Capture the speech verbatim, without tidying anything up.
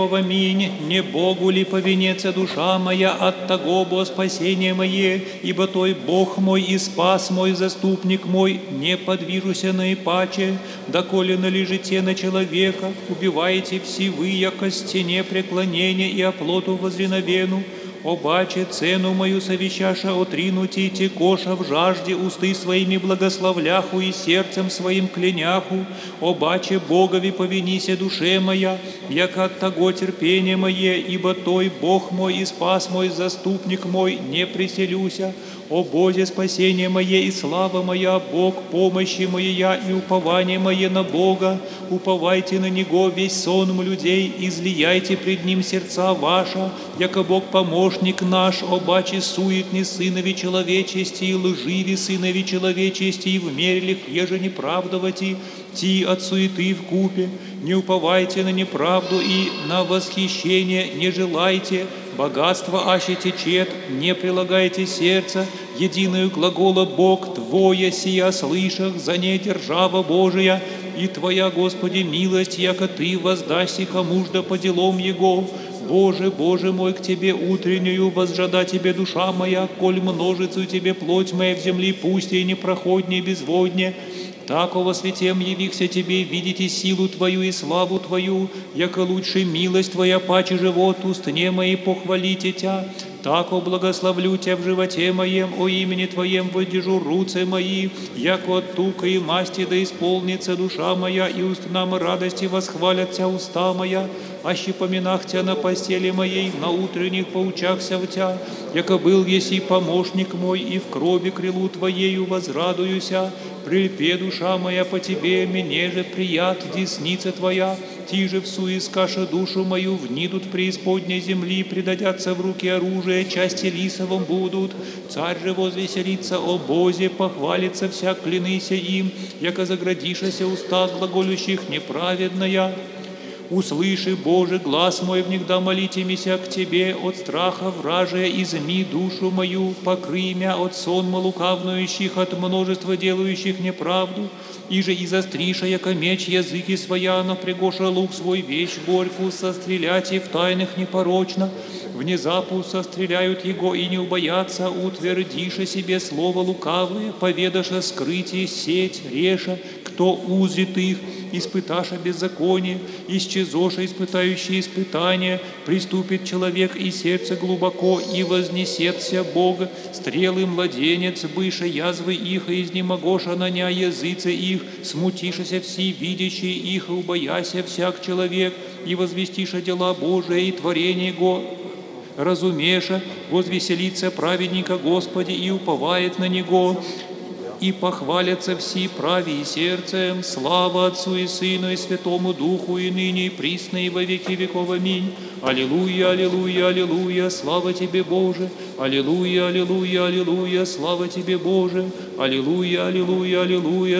Аминь. Не Богу ли повинется душа моя от того, бо спасение мое, ибо Той Бог мой и спас мой, заступник мой, не подвижуся наипаче, доколе належите на человека, убиваете все вы, яко стене преклонения и оплоту возреновену, обаче цену мою совещаша отринути, текоша в жажде усты своими благословляху и сердцем своим кляняху, обаче Богови повинися душе моя, яко от того терпение мое, ибо Той Бог мой и спас мой, заступник мой, не преселюся. О Бозе, спасение мое и слава моя, Бог, помощи моя и упование мое на Бога, уповайте на Него весь сонм людей, излияйте пред Ним сердца ваша, яко Бог помощник наш, обаче суетни сынови человечести и лживи сынови человечести, и в мерилих еже неправдовати, ти от суеты в купе, не уповайте на неправду и на восхищение не желайте, богатство аще течет, не прилагайте сердца, единую глагола Бог Твое сия слышах, за ней держава Божия, и Твоя, Господи, милость, яко Ты воздасти кому ж да по делам Его. Боже, Боже мой, к Тебе утреннюю возжада Тебе душа моя, коль множицу Тебе плоть моя в земли пусть и непроходнее безводне. Таково святем явихся Тебе, видите силу Твою и славу Твою, яко лучше милость Твоя паче живот, устне мои похвалите Тя. Тако благословлю Тя в животе моем, о имени Твоем выдержу руцы мои, яко от тука и масти да исполнится душа моя, и устнам радости восхвалят Тя уста моя, аще поминах Тя на постели моей, на утренних поучахся в Тя, яко был еси помощник мой, и в крови крылу Твоею возрадуюся. Прильпе душа моя по Тебе, мне же прият десница Твоя, Ти же всуискаша душу мою, внидут преисподней земли, предадятся в руки оружия, части лисовым будут. Царь же возвеселится о Бозе, похвалится всяк клянися им, яко заградишася уста глаголющих неправедная. Услыши, Боже, глаз мой, внегда молите мися к Тебе, от страха вражия изми душу мою, покрый мя от сонма лукавнующих, от множества делающих неправду, и же и застриша, яко меч языки своя, напрягоша лук свой вещь горькую, сострелять и в тайных непорочно, внезапу состреляют его и не убоятся, утвердиша себе слово лукавое, поведаша скрытие сеть, реша, кто узрит их, испыташа беззаконие, исчезоша испытающие испытания, приступит человек и сердце глубоко, и вознесется Бога, стрелы младенец, быша язвы их, и изнемогоша наня языцы их, смутишася все видящие их, и убояся всяк человек, и возвестиша дела Божия и творение Его, разумеша, возвеселится праведника Господи и уповает на Него, и похвалятся все прави и сердцем, слава Отцу и Сыну и Святому Духу, и ныне, и присно, и во веки веков. Аминь. Аллилуйя, аллилуйя, аллилуйя, слава Тебе, Боже! Аллилуйя, аллилуйя, аллилуйя, слава Тебе, Боже! Аллилуйя, аллилуйя, аллилуйя,